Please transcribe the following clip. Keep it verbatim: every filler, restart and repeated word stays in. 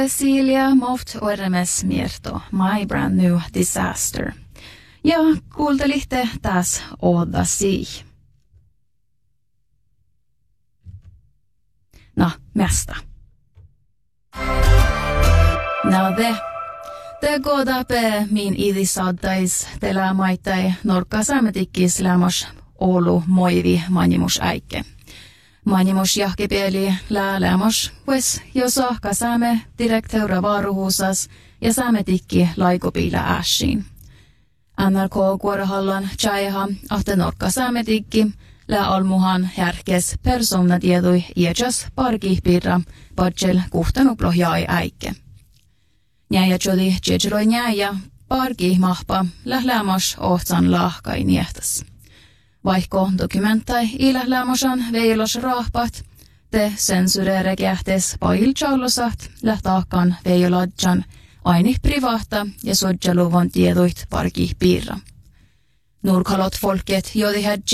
Cecilia Moft Oremes Mierto, My Brand New Disaster. Ja kuuntelitte taas Oda Sea. No, mesta. No de. Te goda pe min idisaddais telä maittai norkka saametikkis lämos Oulu moivi manimus äikke. Manimus jahkipieli lää lämos, pues jo sahka saame direkteura vaaruhuusas ja saametikki laikopiila ässin. N R K Kuorahallan tjaiha ahte norkka saametikki lää almuhan härkes personnatiedui iäjas parkihpiirra padsel kuhtanuploh jai äikke. Njäjä jodi tjejeroi njäjä parkih mahpa lählämos ohtsan lahkai niehtas. Vaikko dokumentai ilählämosan veilos rahpat, te sensureere kähtes pail chalosat lähtaakan veiladjan aini privata ja sodjaluvon tieduit parkih piirra. Nurkalot folket jodi